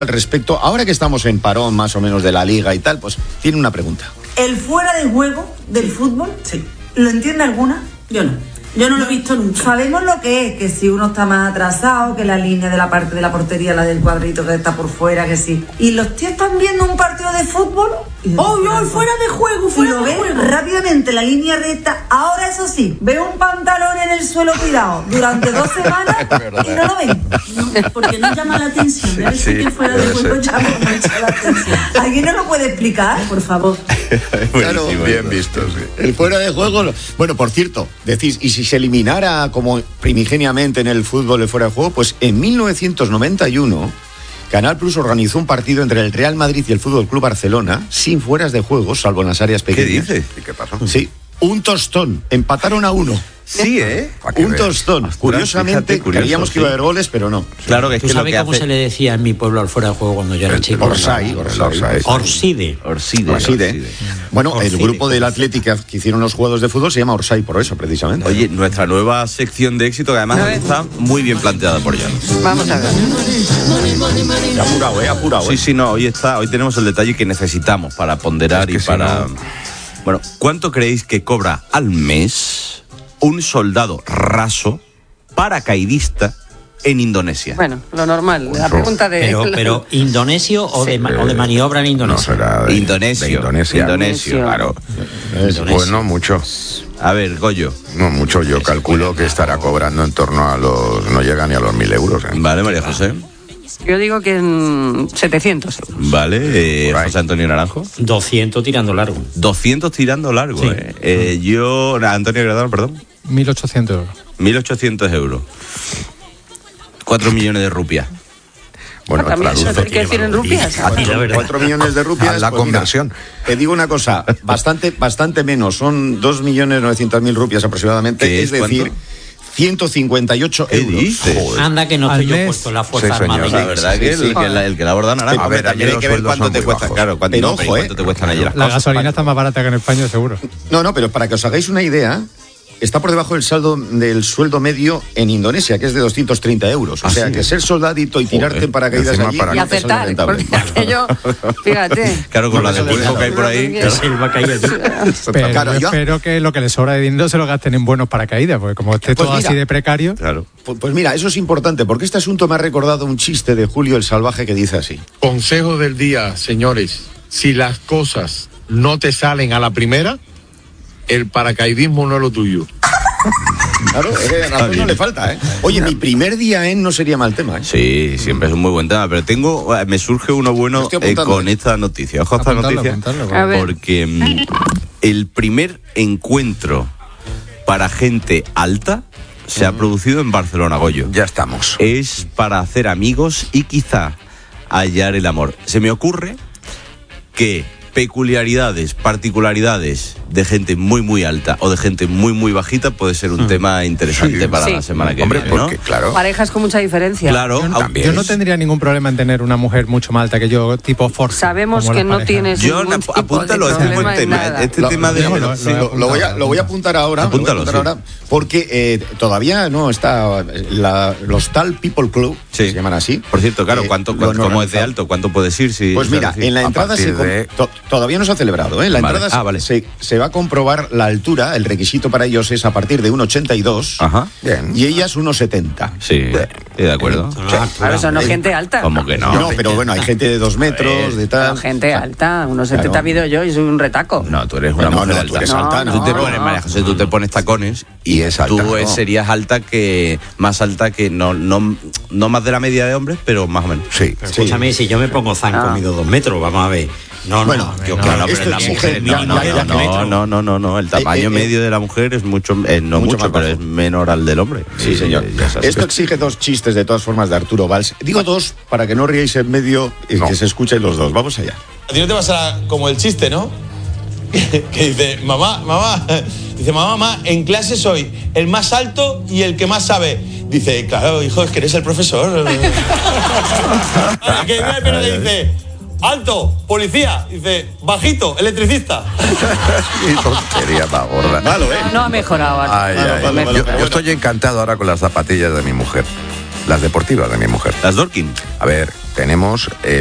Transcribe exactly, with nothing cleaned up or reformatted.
Al respecto, ahora que estamos en parón más o menos de la liga y tal, pues tiene una pregunta. ¿El fuera de juego del fútbol? Sí. ¿Lo entiende alguna? Yo no. Yo no lo he visto nunca. Sabemos lo que es, que si uno está más atrasado, que la línea de la parte de la portería, la del cuadrito que está por fuera, que sí. ¿Y los tíos están viendo un partido de fútbol? ¡Oh, no! ¡Fuera de juego! Y ¡Fuera lo de ven juego! rápidamente, la línea recta. Ahora, eso sí, veo un pantalón en el suelo tirado durante dos semanas y no lo ven. No, porque no llama la atención. Debe Sí, ser sí, que fuera de debe juego ser. llama mucho la atención. ¿Alguien nos lo puede explicar? Por favor. Claro, Bien visto, sí. El fuera de juego. lo- Bueno, por cierto, decís, y si se eliminara como primigeniamente en el fútbol el fuera de juego, pues en mil novecientos noventa y uno. Canal Plus organizó un partido entre el Real Madrid y el Fútbol Club Barcelona sin fueras de juego, salvo en las áreas ¿Qué pequeñas. dices? ¿Y qué pasó? Sí, un tostón. Empataron a uno. Sí, ¿eh? Pa' que Un veas. tostón. Ostras, Curiosamente, fíjate, curioso, creíamos que sí. iba a haber goles, pero no. Claro que es ¿Tú que lo sabes que cómo hace... se le decía en mi pueblo al fuera de juego cuando yo era El- chico? Orsay, El Orsay. Orsay. Orside. Orside. Orside. Bueno, el Orside, grupo del Orside. Atlético que hicieron los juegos de fútbol se llama Orsay por eso, precisamente. Oye, nuestra nueva sección de éxito, que además está muy bien planteada por Jan. Vamos a ver. apurado, eh, apurado. Sí, eh. sí, no, hoy está, hoy tenemos el detalle que necesitamos para ponderar Es que y si para... no- Bueno, ¿cuánto creéis que cobra al mes un soldado raso paracaidista en Indonesia? Bueno, lo normal. La Ojo. pregunta de... Pero, pero ¿indonesio o, de, ma- o de maniobra en No Indonesia? será de Indonesio. de Indonesia. Indonesio, claro. Eso. Pues no mucho. A ver, Goyo. No mucho. Yo calculo que estará cobrando en torno a los... No llega ni a los mil euros. ¿eh? Vale, María José. Yo digo que en setecientos euros. Vale, eh, Por ahí. José Antonio Naranjo. doscientos tirando largo. doscientos tirando largo, Sí. eh. Eh, yo, Antonio Gradano, perdón. mil ochocientos euros. mil ochocientos euros. cuatro millones de rupias. Bueno, También eso traduce. hay que decir en rupias. A ti, la verdad. Cuatro millones de rupias. Haz la pues mira, conversión. te digo una cosa, bastante, bastante menos, son dos millones novecientas mil rupias aproximadamente, ¿Qué es es decir, cuánto? ciento cincuenta y ocho ¿Qué euros. dices? Joder. Anda que no Al estoy yo mes. puesto en la Fuerza Sí, señor. Armada. La verdad Sí, que sí. el, que la- el que la borda naranja. A ver, también allí hay que los ver sueldos cuánto son te muy cuesta. bajos. Claro, cuánto, Pero no, ojo, pero eh. cuánto te cuestan allí las La cosas. gasolina está más barata que en España, seguro. No, no, pero para que os hagáis una idea, está por debajo del saldo del sueldo medio en Indonesia, que es de doscientos treinta euros. O Ah, sea, sí. que ser soldadito y tirarte Joder. en paracaídas Encima allí para- Y no te sale aceptar, rentable. porque aquello, fíjate. Claro, con la de No, no, pulso no, que hay por ahí. no, claro. El bacallo. Pero Claro, yo yo- espero que lo que les sobra de dinero se lo gasten en buenos paracaídas, porque como esté Pues todo mira. así de precario... Claro. Pues, pues mira, eso es importante, porque este asunto me ha recordado un chiste de Julio el Salvaje que dice así. Consejo del día, señores. Si las cosas no te salen a la primera, el paracaidismo no es lo tuyo. Claro, eh, razón no bien. le falta, ¿eh? Oye, mi primer día en no sería mal tema, ¿eh? Sí, siempre es un muy buen tema, pero tengo, me surge uno bueno Estoy eh, apuntando, con eh. esta noticia. Ojo a esta Apuntarlo, noticia, apuntarlo, A ver. porque mm, el primer encuentro para gente alta se ha producido en Barcelona, Goyo. Ya estamos. Es para hacer amigos y quizá hallar el amor. Se me ocurre que peculiaridades, particularidades de gente muy muy alta o de gente muy muy bajita puede ser un tema interesante Sí. para Sí. la semana que Hombre, viene, ¿no? porque, claro. Parejas con mucha diferencia. Claro, Yo, no- au- también. yo no tendría ningún problema en tener una mujer mucho más alta que yo, tipo Forza. Sabemos como que las no parejas. tienes John, ningún ap- tipo de apúntalo, este es un problema buen en tema. nada. Este Lo- tema de... lo- lo- Sí, lo, lo voy a, lo voy a apuntar ahora, Apúntalo, lo voy a apuntar sí. ahora, porque eh, todavía no está la- los tal People Club, Sí. se llaman así. Por cierto, claro, Eh, ¿cuánto, lo cuánto han cómo es de organizado. alto? ¿Cuánto puedes ir? Si, Pues si- mira, si- en la a entrada se partir com- de- to- todavía no se ha celebrado, ¿eh? En la Vale. entrada Ah, vale. se, se va a comprobar la altura, el requisito para ellos es a partir de uno ochenta y dos Ajá. Bien. y ellas uno setenta. Sí, estoy de acuerdo. Claro, eso no es gente alta. ¿Cómo que no? No, pero bueno, hay gente de dos metros, de Pero tal. gente alta, unos setenta Claro. mido yo y soy un retaco. No, tú eres una No, mujer no, alta. tú eres No, alta, no, ¿no? Tú te no, pones, no. María José, tú te pones tacones y, Y es alta, tú ¿no? eh, serías alta que, más alta que, no, no, no más de la media de hombres, pero más o menos. Sí. Escúchame, si yo me pongo zanco, Ah. mido dos metros, vamos a ver. No, Bueno, no, yo no, claro, no, pero esto la exige- mujer ya- mínimo ya- de ya- dos No, metros. no, no, no, no. El tamaño eh, eh. medio de la mujer es mucho, eh, no Mucho mucho, más pero bajo. es menor al del hombre. Sí, señor. ya sabes. Esto exige dos chistes de todas formas de Arturo Valls. Digo dos para que no ríais en medio y No. que se escuchen los dos. Vamos allá. A ti no te pasa como el chiste, ¿no? Que dice, mamá, mamá, dice, mamá, mamá, en clase soy el más alto y el que más sabe. Dice, claro, hijo, es que eres el profesor. Que viene, pero le dice, alto, policía. Dice, bajito, electricista. Qué tontería más gorda. Malo, ¿eh? No ha mejorado. Ay, Malo, ay. malo, malo, Yo, pero yo bueno. estoy encantado ahora con las zapatillas de mi mujer. Las deportivas de mi mujer. Las Dorkin. A ver, tenemos... Eh,